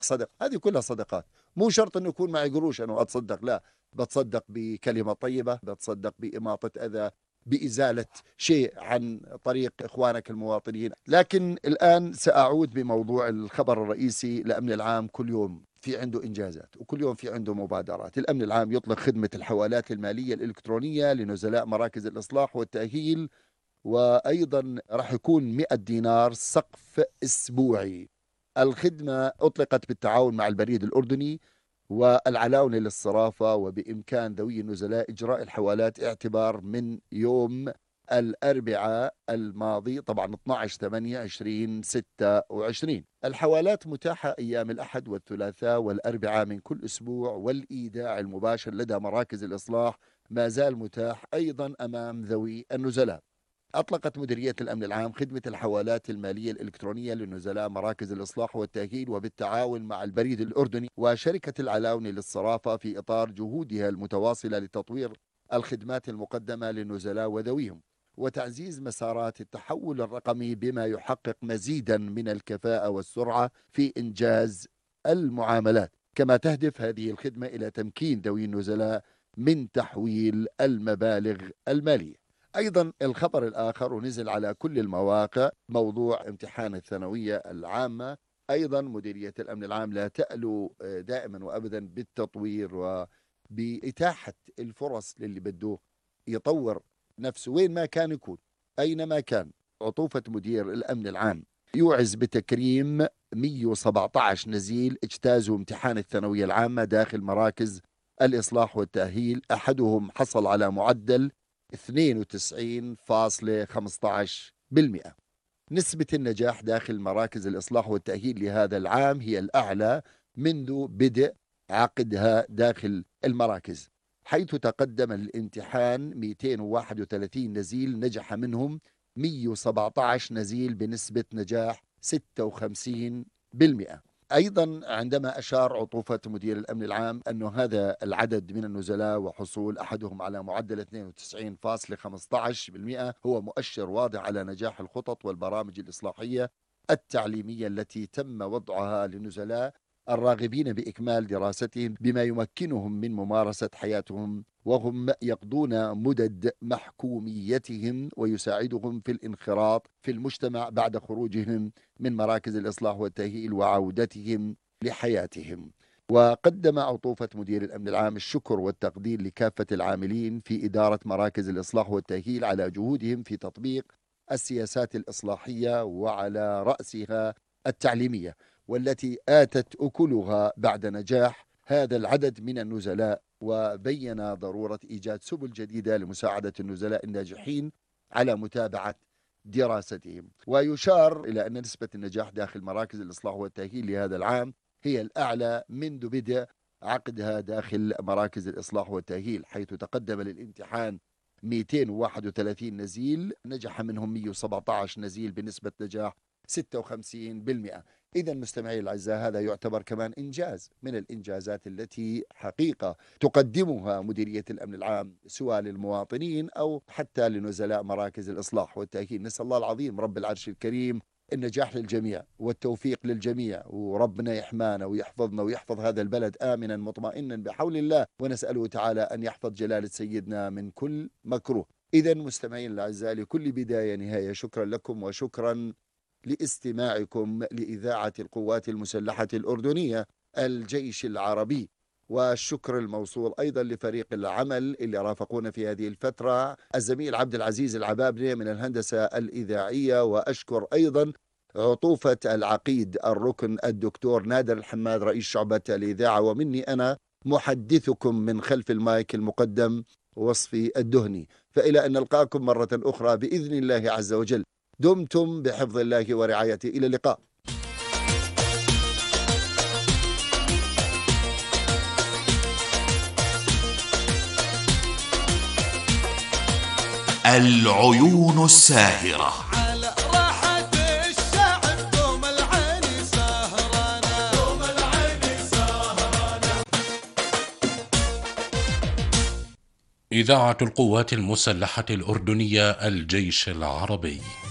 صدق، هذه كلها صدقات. مو شرط انه يكون معي قروش انه اتصدق، لا، بتصدق بكلمة طيبة، بتصدق بإماطة أذى، بإزالة شيء عن طريق إخوانك المواطنين. لكن الآن سأعود بموضوع الخبر الرئيسي. الأمن العام كل يوم في عنده إنجازات وكل يوم في عنده مبادرات. الأمن العام يطلق خدمة الحوالات المالية الإلكترونية لنزلاء مراكز الإصلاح والتأهيل، وأيضا راح يكون 100 دينار سقف أسبوعي. الخدمة أطلقت بالتعاون مع البريد الأردني والعلاونة للصرافة، وبإمكان ذوي النزلاء إجراء الحوالات اعتبار من يوم الأربعاء الماضي، طبعا 12/8/2026. الحوالات متاحة أيام الأحد والثلاثاء والأربعاء من كل أسبوع، والإيداع المباشر لدى مراكز الإصلاح ما زال متاح أيضا أمام ذوي النزلاء. أطلقت مديرية الأمن العام خدمة الحوالات المالية الإلكترونية لنزلاء مراكز الإصلاح والتأهيل، وبالتعاون مع البريد الأردني وشركة العلاونة للصرافة في إطار جهودها المتواصلة لتطوير الخدمات المقدمة للنزلاء وذويهم، وتعزيز مسارات التحول الرقمي بما يحقق مزيدا من الكفاءة والسرعة في إنجاز المعاملات. كما تهدف هذه الخدمة إلى تمكين ذوي النزلاء من تحويل المبالغ المالية. أيضا الخبر الآخر ونزل على كل المواقع موضوع امتحان الثانوية العامة. أيضا مديرية الأمن العام لا تألو دائما وأبدا بالتطوير وبإتاحة الفرص للي بده يطور نفسه وين ما كان يكون أينما كان. عطوفة مدير الأمن العام يوعز بتكريم 117 نزيل اجتازوا امتحان الثانوية العامة داخل مراكز الإصلاح والتأهيل. أحدهم حصل على معدل 92.15%. نسبة النجاح داخل مراكز الإصلاح والتأهيل لهذا العام هي الأعلى منذ بدء عقدها داخل المراكز، حيث تقدم الامتحان 231 نزيل، نجح منهم 117 نزيل بنسبة نجاح 56%. أيضا عندما أشار عطوفة مدير الأمن العام أن هذا العدد من النزلاء وحصول أحدهم على معدل 92.15% هو مؤشر واضح على نجاح الخطط والبرامج الإصلاحية التعليمية التي تم وضعها للنزلاء الراغبين بإكمال دراستهم، بما يمكنهم من ممارسة حياتهم وهم يقضون مدد محكوميتهم، ويساعدهم في الانخراط في المجتمع بعد خروجهم من مراكز الإصلاح والتأهيل وعودتهم لحياتهم. وقدم عطوفة مدير الأمن العام الشكر والتقدير لكافة العاملين في إدارة مراكز الإصلاح والتأهيل على جهودهم في تطبيق السياسات الإصلاحية وعلى رأسها التعليمية، والتي آتت أكلها بعد نجاح هذا العدد من النزلاء، وبين ضرورة إيجاد سبل جديدة لمساعدة النزلاء الناجحين على متابعة دراستهم. ويشار إلى أن نسبة النجاح داخل مراكز الإصلاح والتأهيل لهذا العام هي الأعلى منذ بدء عقدها داخل مراكز الإصلاح والتأهيل، حيث تقدم للامتحان 231 نزيل، نجح منهم 117 نزيل بنسبة نجاح 56%. إذا مستمعي الأعزاء، هذا يعتبر كمان إنجاز من الإنجازات التي حقيقة تقدمها مديرية الأمن العام سواء للمواطنين أو حتى لنزلاء مراكز الإصلاح والتأهيل. نسأل الله العظيم رب العرش الكريم النجاح للجميع والتوفيق للجميع، وربنا يحمانا ويحفظنا ويحفظ هذا البلد آمنا مطمئنا بحول الله، ونسأله تعالى أن يحفظ جلالة سيدنا من كل مكروه. إذا مستمعين الأعزاء، لكل بداية نهاية، شكرا لكم وشكرا لاستماعكم لإذاعة القوات المسلحة الأردنية الجيش العربي، والشكر الموصول أيضا لفريق العمل اللي رافقونا في هذه الفترة، الزميل عبد العزيز العبابنة من الهندسة الإذاعية، وأشكر أيضا عطوفة العقيد الركن الدكتور نادر الحماد رئيس شعبة الإذاعة، ومني أنا محدثكم من خلف المايك المقدم وصفي الدهني. فإلى أن نلقاكم مرة أخرى بإذن الله عز وجل، دمتم بحفظ الله ورعايته. إلى اللقاء. العيون الساهرة. على راحة الشعب دوم العين سهرانة، دوم العين سهرانة. إذاعة القوات المسلحة الأردنية الجيش العربي.